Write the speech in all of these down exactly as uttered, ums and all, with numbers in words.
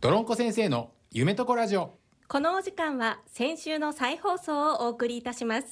ドロンコ先生の夢とこラジオ。 このお時間は先週の再放送をお送りいたします。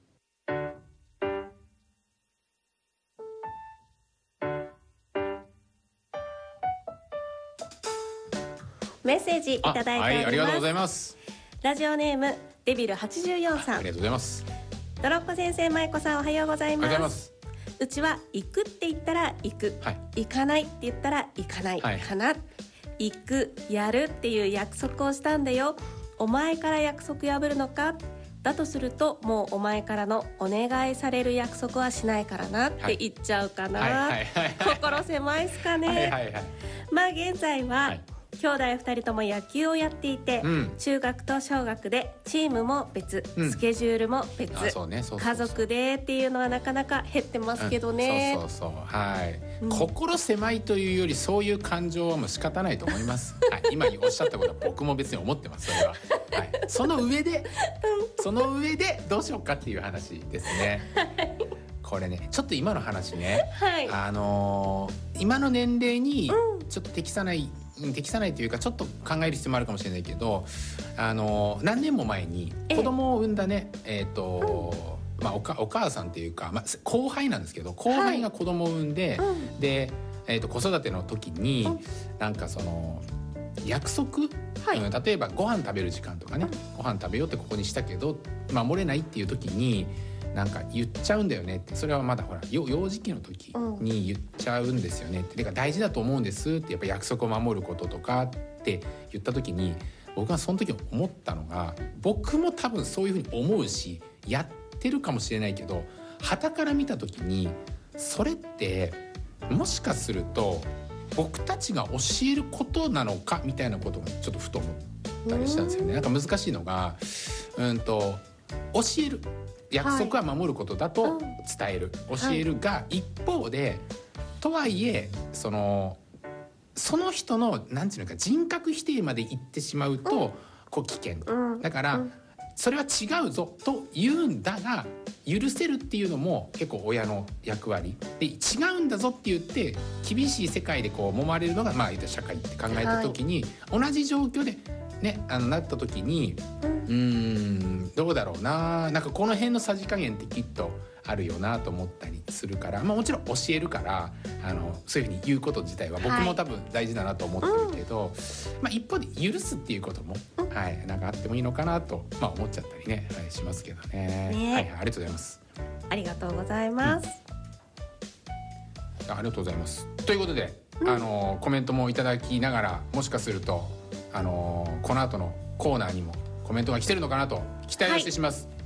メッセージいただいております。 はい、ありがとうございます。 ラジオネームデビルはちじゅうよんさん、 ありがとうございます。 ドロンコ先生、舞子さん、おはようございます。 おはようございます。 うちは行くって言ったら行く、はい、行かないって言ったら行かない、はい、かな。行く、やるっていう約束をしたんだよ。お前から約束破るのか。だとするともうお前からのお願いされる約束はしないからなって言っちゃうかな。心狭いっすかね。はいはいはい、まあ現在は、はい、兄弟ふたりとも野球をやっていて、うん、中学と小学でチームも別、うん、スケジュールも別、ね、そうそうそうそう、家族でっていうのはなかなか減ってますけどね、 うん、そうそうそう、はい、うん、心狭いというよりそういう感情はもう仕方ないと思います、はい、今おっしゃったことは僕も別に思ってます。それは、はい、その上でその上でどうしようかっていう話ですね、はい、これねちょっと今の話ね、はい、あのー、今の年齢にちょっと適さない適さないというかちょっと考える必要もあるかもしれないけど、あの何年も前に子供を産んだね、えーとうんまあ、お, かお母さんっていうか、まあ、後輩なんですけど後輩が子供を産んで、はい、で、えー、と子育ての時に、うん、なんかその約束、はいうん、例えばご飯食べる時間とかね、ご飯食べようってここにしたけど守れないっていう時になんか言っちゃうんだよねって、それはまだほら幼児期の時に言っちゃうんですよねって、だから大事だと思うんですって、やっぱ約束を守ることとかって言った時に僕はその時思ったのが、僕も多分そういうふうに思うしやってるかもしれないけど、傍から見た時にそれってもしかすると僕たちが教えることなのかみたいなことをちょっとふと思ったりしたんですよね。なんか難しいのが、うんと教える約束は守ることだと伝える、はい、教えるが一方で、とはいえそのその人のなんていうのか人格否定まで言ってしまうと、うん、こう危険、うん、だから、うん、それは違うぞと言うんだが許せるっていうのも結構親の役割で、違うんだぞって言って厳しい世界でこう揉まれるのが、まあ社会って考えた時に、はい、同じ状況でね、あのなった時に、うん、うーんどうだろうな、なんかこの辺のさじ加減ってきっとあるよなと思ったりするから、まあ、もちろん教えるからあのそういうふうに言うこと自体は僕も多分大事だなと思ってるけど、はい、まあ、一方で許すっていうことも、うん、はい、なんかあってもいいのかなと、まあ、思っちゃったりね、はい、しますけどね、ね、はいはい、ありがとうございます。 ありがとうございます、 うん、ありがとうございます。ということで、うん、あのコメントもいただきながら、もしかするとあのこの後のコーナーにもコメントが来てるのかなと期待をしてします、はい、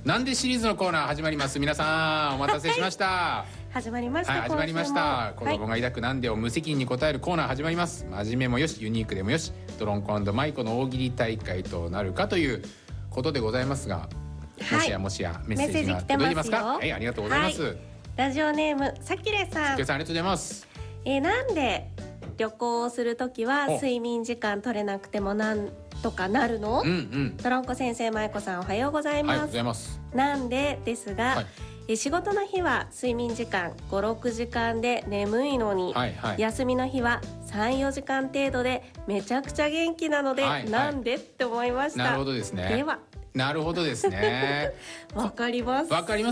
なんでシリーズのコーナー始まります。皆さんお待たせしました、 始まりました、 はい、始まりました。子供が抱くなんでを無責任に答えるコーナー始まります。真面目もよしユニークでもよし、ドロンコ&マイコの大喜利大会となるかということでございますが、はい、もしやもしやメッセージが届いてますか。はい、ありがとうございます、はい、 ラジオネームさきれさん、 さきれさんありがとうございます。 えー、なんで旅行をするときは睡眠時間取れなくてもなんとかなるの、うんうん、ドロンコ先生、舞子さん、おはようございます、はい、 ございます。 なんでですが、はい、え仕事の日は睡眠時間ご、ろくじかんで眠いのに、はいはい、休みの日はさん、よじかん程度でめちゃくちゃ元気なので、はいはい、なんでって思いました。 なるほどですね。 ではなるほどですね。 わかります。 わかります、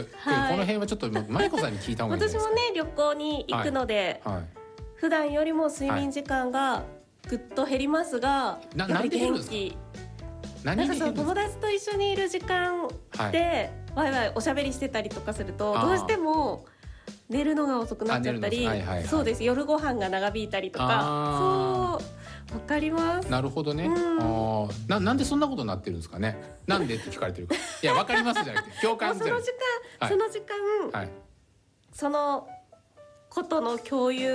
はい、この辺はちょっと舞子さんに聞いた方がいいんですか。 私もね旅行に行くので、はいはい、普段よりも睡眠時間がぐっと減りますが、 はい、やっぱり元気。 なんかその友達と一緒にいる時間で、はい、ワイワイおしゃべりしてたりとかするとどうしても寝るのが遅くなっちゃったり、はいはいはい、そうです、夜ご飯が長引いたりとか、そうわかります。 なるほどね、うん、あ な, なんでそんなことになってるんですかね。なんでって聞かれてるかいやわかりますじゃなくて共感じゃなくてその時間、はい、その時間、はい、そのことの共有